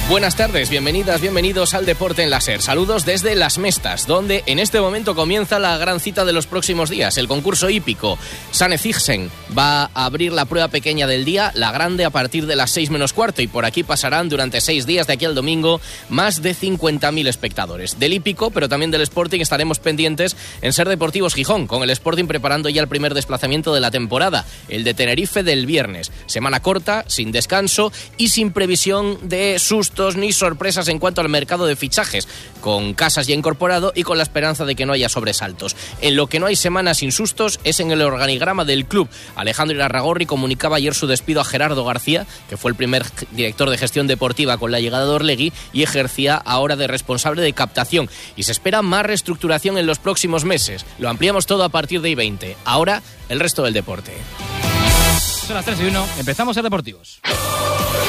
Buenas tardes, bienvenidas, bienvenidos al Deporte en la SER. Saludos desde Las Mestas, donde en este momento comienza la gran cita de los próximos días, el concurso hípico. Sanne-Zigsen va a abrir la prueba pequeña del día, la grande a partir de las 6 menos cuarto, y por aquí pasarán durante 6 días de aquí al domingo más de 50.000 espectadores. Del hípico, pero también del Sporting, estaremos pendientes en SER Deportivos Gijón, con el Sporting preparando ya el primer desplazamiento de la temporada, el de Tenerife del viernes. Semana corta, sin descanso y sin previsión de sustos ni sorpresas en cuanto al mercado de fichajes, con Casas ya incorporado y con la esperanza de que no haya sobresaltos. En lo que no hay semanas sin sustos es en el organigrama del club. Alejandro Irarragorri comunicaba ayer su despido a Gerardo García, que fue el primer director de gestión deportiva con la llegada de Orlegui y ejercía ahora de responsable de captación. Y se espera más reestructuración en los próximos meses. Lo ampliamos todo a partir de I20. Ahora, el resto del deporte. Son las 3:01, empezamos a Deportivos.